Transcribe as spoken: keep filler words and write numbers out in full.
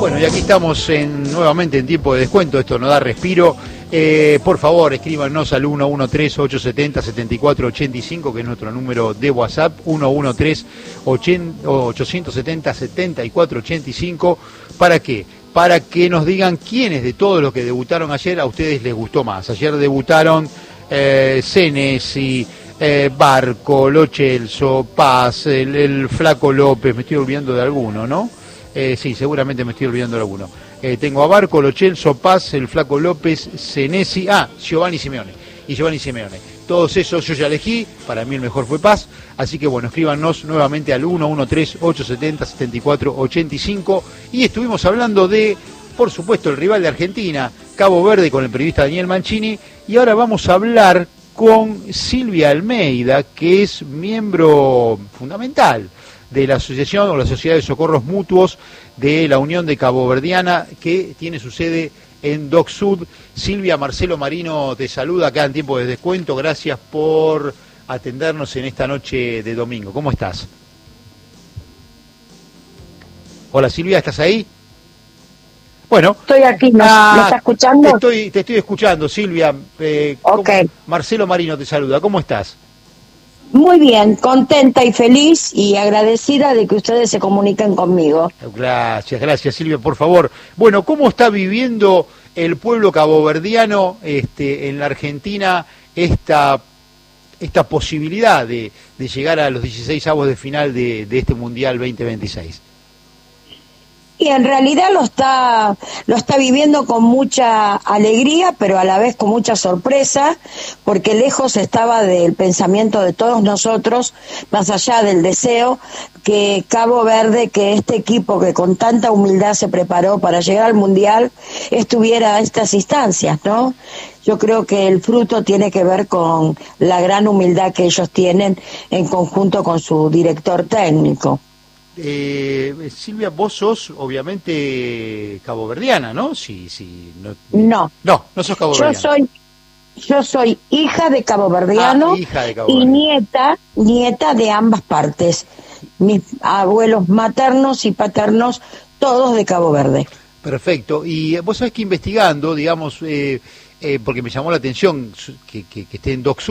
Bueno, y aquí estamos en, nuevamente en tiempo de descuento, esto nos da respiro. Eh, por favor, escríbanos al uno uno tres, ocho siete cero, siete cuatro ocho cinco, que es nuestro número de WhatsApp, uno uno tres, ocho siete cero, siete cuatro ocho cinco. ¿Para qué? Para que nos digan quiénes de todos los que debutaron ayer a ustedes les gustó más. Ayer debutaron eh, Senesi, eh, Barco, Lo Celso, Paz, el, el Flaco López, me estoy olvidando de alguno, ¿no? Eh, sí, seguramente me estoy olvidando de alguno. Eh, tengo a Barco, Lo Celso, Paz, el Flaco López, Senesi, ah, Giovanni Simeone. Y Giovanni Simeone. Todos esos yo ya elegí, para mí el mejor fue Paz. Así que bueno, escríbanos nuevamente al uno uno tres, ocho siete cero, siete cuatro ocho cinco. Y estuvimos hablando de, por supuesto, el rival de Argentina, Cabo Verde, con el periodista Daniel Mancini. Y ahora vamos a hablar con Silvia Almeida, que es miembro fundamental de la asociación o la Sociedad de Socorros Mutuos de la Unión de Caboverdiana, que tiene su sede en Dock Sud. Silvia, Marcelo Marino te saluda acá en tiempo de descuento. Gracias por atendernos en esta noche de domingo. ¿Cómo estás? Hola Silvia, ¿estás ahí? Bueno. Estoy aquí, ¿me, ah, ¿me está escuchando? Te estoy, te estoy escuchando, Silvia. Eh, ok. Marcelo Marino te saluda. ¿Cómo estás? Muy bien, contenta y feliz y agradecida de que ustedes se comuniquen conmigo. Gracias, gracias Silvia, por favor. Bueno, ¿cómo está viviendo el pueblo caboverdiano este, en la Argentina esta, esta posibilidad de, de llegar a los dieciseisavos de final de, de este Mundial veinte veintiséis? Y en realidad lo está lo está viviendo con mucha alegría, pero a la vez con mucha sorpresa, porque lejos estaba del pensamiento de todos nosotros, más allá del deseo, que Cabo Verde, que este equipo que con tanta humildad se preparó para llegar al Mundial, estuviera a estas instancias, ¿no? Yo creo que el fruto tiene que ver con la gran humildad que ellos tienen en conjunto con su director técnico. Eh, Silvia, vos sos obviamente caboverdiana, ¿no? Sí, sí. No, no, no, no sos caboverdiana. Yo soy, yo soy hija de caboverdiano, ah, hija de y nieta, nieta de ambas partes. Mis abuelos maternos y paternos, todos de Cabo Verde. Perfecto. Y vos sabés que investigando, digamos, eh, eh, porque me llamó la atención que, que, que esté en Dock Sud,